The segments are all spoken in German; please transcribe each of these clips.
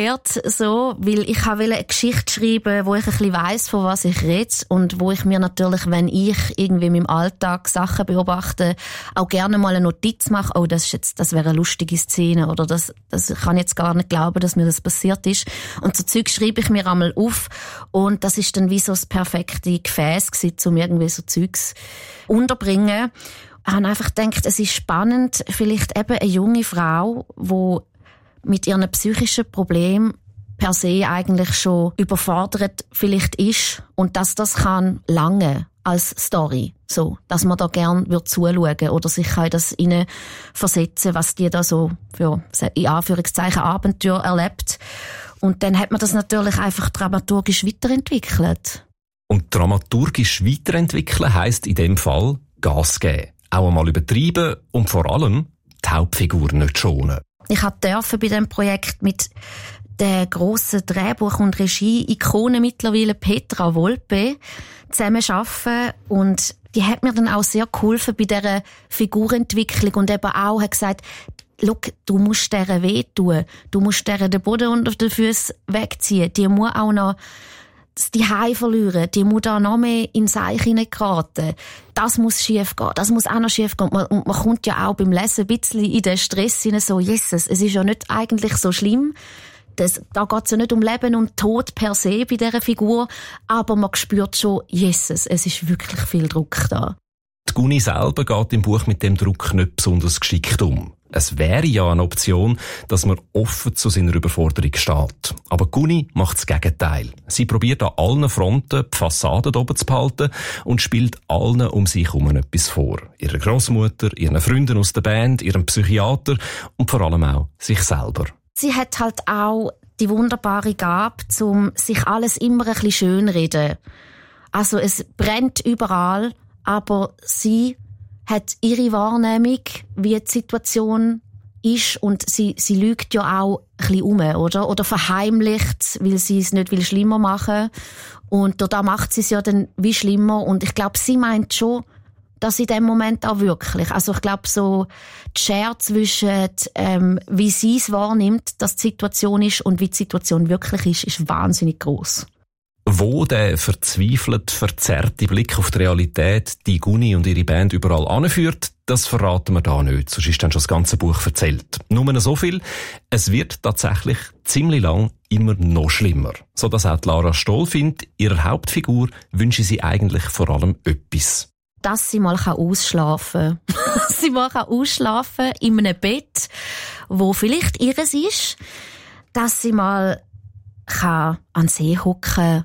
inspiriert, so, weil ich wollte eine Geschichte schreiben, wo ich ein bisschen weiss, von was ich rede und wo ich mir natürlich, wenn ich irgendwie in meinem Alltag Sachen beobachte, auch gerne mal eine Notiz mache, oh, das wäre eine lustige Szene oder das kann ich jetzt gar nicht glauben, dass mir das passiert ist. Und so Zeug schreibe ich mir einmal auf und das ist dann wie so das perfekte Gefäß gewesen, um irgendwie so Zeugs unterbringen. Ich habe einfach gedacht, es ist spannend, vielleicht eben eine junge Frau, die mit ihren psychischen Problemen per se eigentlich schon überfordert vielleicht ist und dass das kann lange als Story, so, dass man da gern zuschauen oder sich in das versetzen, was die da so für, in Anführungszeichen, Abenteuer erlebt. Und dann hat man das natürlich einfach dramaturgisch weiterentwickelt. Und dramaturgisch weiterentwickeln heisst in dem Fall Gas geben. Auch einmal übertreiben und vor allem die Hauptfigur nicht schonen. Ich durfte bei diesem Projekt mit der grossen Drehbuch- und Regie-Ikone mittlerweile Petra Volpe zusammenarbeiten und die hat mir dann auch sehr geholfen bei dieser Figurentwicklung und eben auch hat gesagt, schau, du musst dieser wehtun, du musst dieser den Boden unter den Füßen wegziehen, die muss auch noch die Hai verlieren, die muss da noch mehr in Seich hineingeraten. Das muss schief gehen, das muss auch noch schief gehen. Und man kommt ja auch beim Lesen ein bisschen in den Stress hinein, so, Jesus, es ist ja nicht eigentlich so schlimm. Da geht es ja nicht um Leben und Tod per se bei dieser Figur, aber man spürt schon, Jesus, es ist wirklich viel Druck da. Die Guni selber geht im Buch mit dem Druck nicht besonders geschickt um. Es wäre ja eine Option, dass man offen zu seiner Überforderung steht. Aber Guni macht das Gegenteil. Sie probiert an allen Fronten die Fassade oben zu behalten und spielt allen um sich herum etwas vor. Ihrer Grossmutter, ihren Freunden aus der Band, ihrem Psychiater und vor allem auch sich selber. Sie hat halt auch die wunderbare Gabe, sich alles immer ein bisschen schönreden. Also es brennt überall, aber sie hat ihre Wahrnehmung, wie die Situation ist und sie lügt ja auch ein bisschen um, oder verheimlicht, weil sie es nicht schlimmer machen will. Und da macht sie es ja dann wie schlimmer und ich glaube, sie meint schon, dass in dem Moment auch wirklich, also ich glaube so die Schere zwischen wie sie es wahrnimmt, dass die Situation ist und wie die Situation wirklich ist wahnsinnig gross. Wo der verzweifelt, verzerrte Blick auf die Realität die Guni und ihre Band überall anführt, das verraten wir da nicht, sonst ist dann schon das ganze Buch erzählt. Nur so viel, es wird tatsächlich ziemlich lang immer noch schlimmer. So dass auch Lara Stoll findet, ihrer Hauptfigur wünsche sie eigentlich vor allem etwas. Dass sie mal ausschlafen kann. Sie mal ausschlafen in einem Bett, wo vielleicht ihres ist. Dass sie mal an den See hocken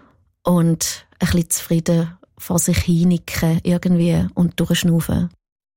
und ein bisschen zufrieden vor sich hinnicken irgendwie und durchschnaufen.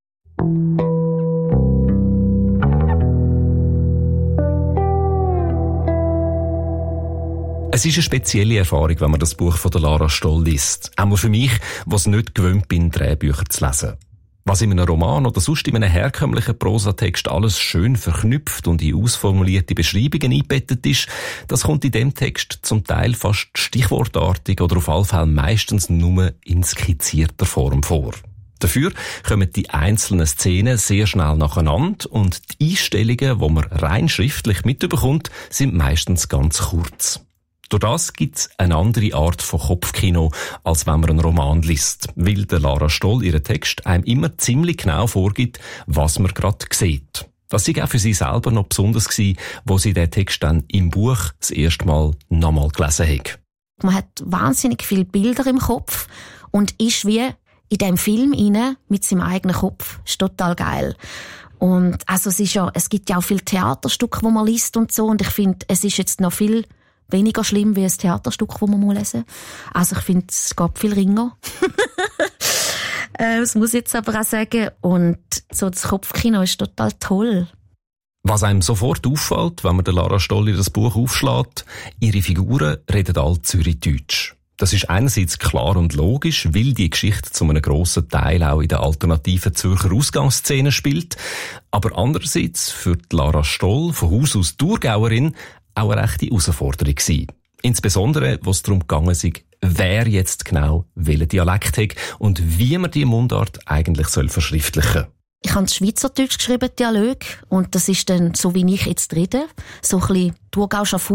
Es ist eine spezielle Erfahrung, wenn man das Buch von der Lara Stoll liest. Auch für mich, was nicht gewöhnt bin, Drehbücher zu lesen. Was in einem Roman oder sonst in einem herkömmlichen Prosatext alles schön verknüpft und in ausformulierte Beschreibungen eingebettet ist, das kommt in dem Text zum Teil fast stichwortartig oder auf alle Fälle meistens nur in skizzierter Form vor. Dafür kommen die einzelnen Szenen sehr schnell nacheinander und die Einstellungen, die man rein schriftlich mitbekommt, sind meistens ganz kurz. Durch das gibt's eine andere Art von Kopfkino, als wenn man einen Roman liest, weil der Lara Stoll ihren Text einem immer ziemlich genau vorgibt, was man gerade sieht. Das war auch für sie selber noch besonders gewesen, wo sie den Text dann im Buch das erste Mal nochmal gelesen hat. Man hat wahnsinnig viele Bilder im Kopf und ist wie in diesem Film rein mit seinem eigenen Kopf. Das ist total geil. Und also es gibt ja auch viele Theaterstücke, die man liest und so, und ich finde, es ist jetzt noch viel weniger schlimm wie ein Theaterstück, das man lesen muss. Also ich finde, es geht viel ringer. Das muss ich jetzt aber auch sagen. Und so das Kopfkino ist total toll. Was einem sofort auffällt, wenn man der Lara Stoll das Buch aufschlägt, ihre Figuren reden alle Zürichdeutsch. Das ist einerseits klar und logisch, weil die Geschichte zu einem grossen Teil auch in der alternativen Zürcher Ausgangsszene spielt. Aber andererseits für die Lara Stoll, von Haus aus Thurgauerin, auch eine rechte Herausforderung gewesen. Insbesondere, wo es darum gegangen ist, wer jetzt genau welchen Dialekt hat und wie man die Mundart eigentlich verschriftlichen soll. Ich habe Schweizerdeutsch geschrieben, Dialog, und das ist dann so, wie ich jetzt rede, so ein bisschen Thurgau-Schaffhausen.